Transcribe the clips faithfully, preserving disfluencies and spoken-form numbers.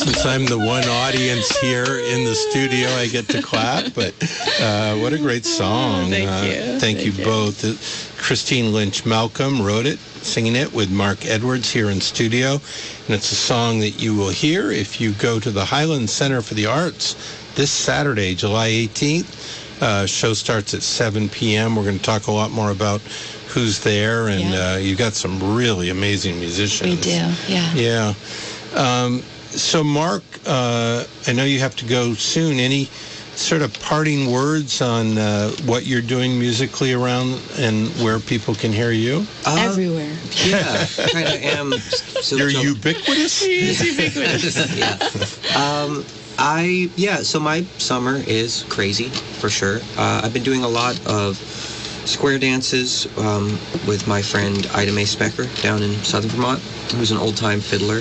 Since I'm the one audience here in the studio, I get to clap. But uh, what a great song. Thank uh, you. Thank, Thank you, you both. Uh, Christine Lynch Malcolm wrote it, singing it with Mark Edwards here in studio. And it's a song that you will hear if you go to the Highland Center for the Arts this Saturday, July eighteenth. Uh, show starts at seven p.m. We're going to talk a lot more about who's there, and Yeah. uh, you got some really amazing musicians. We do, yeah. Yeah. Um, so, Mark, uh, I know you have to go soon. Any sort of parting words on uh, what you're doing musically around and where people can hear you? Uh, Everywhere. Yeah, kind of am. So, You're so- ubiquitous? He's ubiquitous. yeah. Um, I yeah. So my summer is crazy for sure. Uh, I've been doing a lot of square dances um, with my friend Ida Mae Specker down in southern Vermont, who's an old-time fiddler.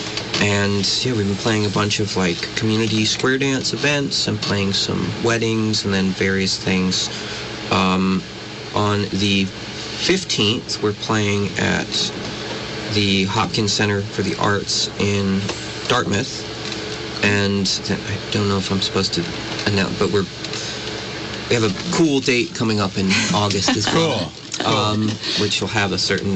And yeah, we've been playing a bunch of like community square dance events and playing some weddings and then various things. Um, on the fifteenth, we're playing at the Hopkins Center for the Arts in Dartmouth. And then, I don't know if I'm supposed to announce, but we're we have a cool date coming up in August as well. Cool. Cool. Um, which will have a certain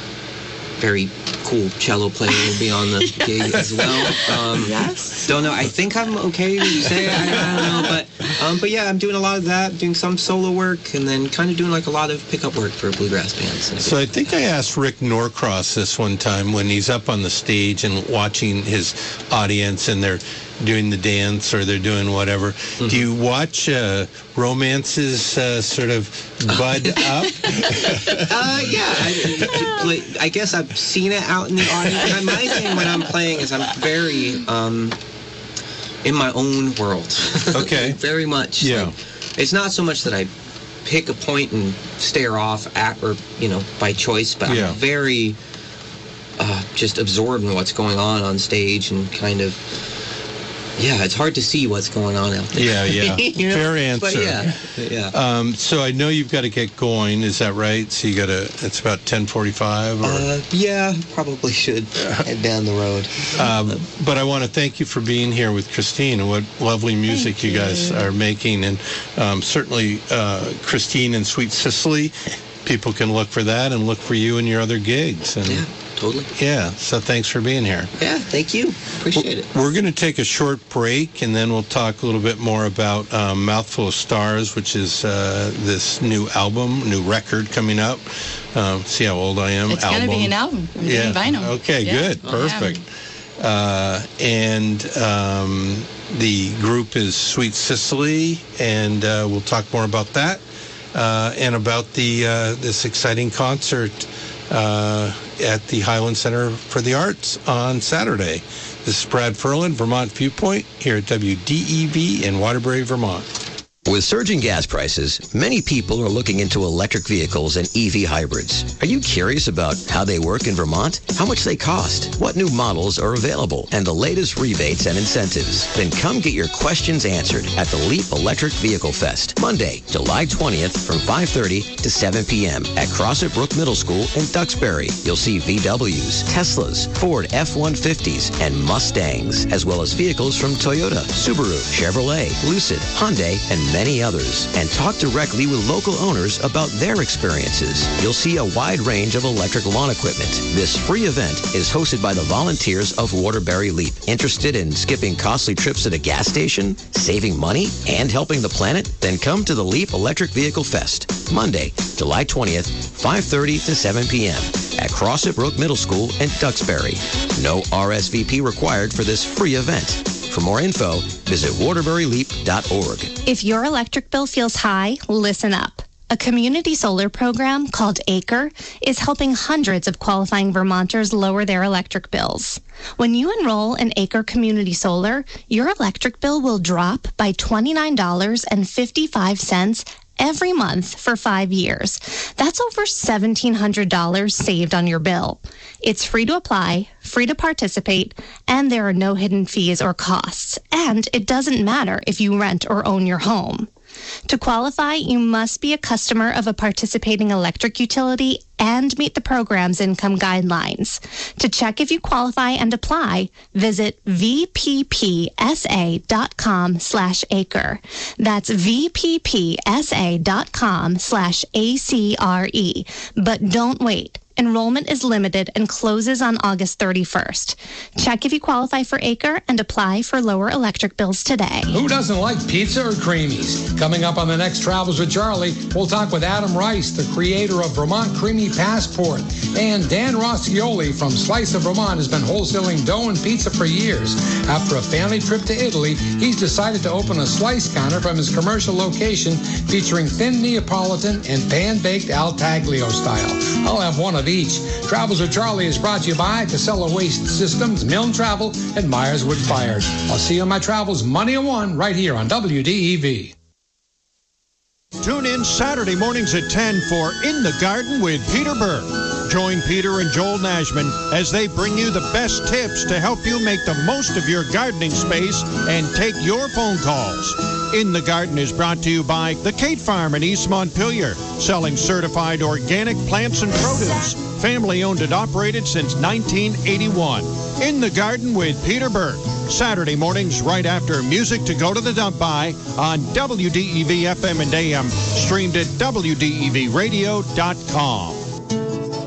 very cool cello player will be on the gig as well. Um, Yes. Don't know. I think I'm okay to say. I, I don't know, but um, but yeah, I'm doing a lot of that, doing some solo work, and then kind of doing like a lot of pickup work for bluegrass bands. So I think I asked Rick Norcross this one time when he's up on the stage and watching his audience and they're doing the dance or they're doing whatever. Mm-hmm. Do you watch uh, romances uh, sort of bud up? uh, yeah, I, I guess I've seen it out in the audience. My thing when I'm playing is I'm very um, in my own world. Okay. Very much. Yeah. Like, it's not so much that I pick a point and stare off at, or you know, by choice, but Yeah. I'm very uh, just absorbed in what's going on on stage and kind of. Yeah, it's hard to see what's going on out there. Yeah, yeah. You know? Fair answer. But yeah, yeah. Um, so I know you've got to get going. Is that right? So you got to. It's about ten forty-five. Or, Uh, yeah, probably should head down the road. um, but I want to thank you for being here with Christine and what lovely music Thank you you. guys are making, and um, certainly uh, Christine and Sweet Sicily. People can look for that and look for you and your other gigs. And Yeah, totally. yeah. So thanks for being here. Yeah, thank you. Appreciate it. We're going to take a short break, and then we'll talk a little bit more about um, Mouthful of Stars, which is uh, this new album, new record coming up. Um, see how old I am? It's going to be an album. I'm Yeah. doing vinyl. Okay, Yeah. good. Perfect. Uh, and um, the group is Sweet Sicily, and uh, we'll talk more about that uh, and about the uh, this exciting concert uh, at the Highland Center for the Arts on Saturday. This is Brad Ferland, Vermont Viewpoint, here at W D E V in Waterbury, Vermont. With surging gas prices, many people are looking into electric vehicles and E V hybrids. Are you curious about how they work in Vermont? How much they cost? What new models are available? And the latest rebates and incentives? Then come get your questions answered at the Leap Electric Vehicle Fest, Monday, July twentieth from five thirty to seven p.m. at Crossett Brook Middle School in Duxbury. You'll see V Ws, Teslas, Ford F one fifties, and Mustangs, as well as vehicles from Toyota, Subaru, Chevrolet, Lucid, Hyundai, and many others. And talk directly with local owners about their experiences. You'll see a wide range of electric lawn equipment. This free event is hosted by the volunteers of Waterbury Leap. Interested in skipping costly trips to the gas station, saving money, and helping the planet? Then come to the Leap Electric Vehicle Fest, Monday, July twentieth, five thirty to seven p.m. at Crossett Brook Middle School in Duxbury. No R S V P required for this free event. For more info, visit waterbury leap dot org. If your electric bill feels high, listen up. A community solar program called ACRE is helping hundreds of qualifying Vermonters lower their electric bills. When you enroll in ACRE Community Solar, your electric bill will drop by twenty-nine dollars and fifty-five cents every month for five years. That's over seventeen hundred dollars saved on your bill. It's free to apply, free to participate, and there are no hidden fees or costs. And it doesn't matter if you rent or own your home. To qualify, you must be a customer of a participating electric utility and meet the program's income guidelines. To check if you qualify and apply, visit vppsa.com slash acre. That's vppsa.com slash A-C-R-E. But don't wait. Enrollment is limited and closes on August thirty-first. Check if you qualify for Acre and apply for lower electric bills today. Who doesn't like pizza or creamies? Coming up on the next Travels with Charlie, we'll talk with Adam Rice, the creator of Vermont Creamy Passport. And Dan Rossioli from Slice of Vermont has been wholesaling dough and pizza for years. After a family trip to Italy, he's decided to open a slice counter from his commercial location featuring thin Neapolitan and pan-baked Al Taglio style. I'll have one of each. Travels with Charlie is brought to you by Casella Waste Systems, Milne Travel, and Myers Wood Fired. I'll see you on my travels Money at one right here on W D E V. Tune in Saturday mornings at ten for In the Garden with Peter Burke. Join Peter and Joel Nashman as they bring you the best tips to help you make the most of your gardening space and take your phone calls. In the Garden is brought to you by the Kate Farm in East Montpelier, selling certified organic plants and produce. Family owned and operated since nineteen eighty-one. In the Garden with Peter Burke. Saturday mornings right after Music to Go to the Dump By on W D E V F M and A M, streamed at W D E V radio dot com.